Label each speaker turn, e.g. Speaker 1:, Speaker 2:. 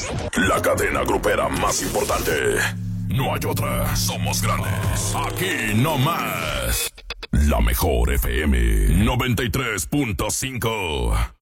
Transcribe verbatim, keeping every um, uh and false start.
Speaker 1: La cadena grupera más importante. No hay otra. Somos grandes. Aquí no más. La mejor F M noventa y tres punto cinco.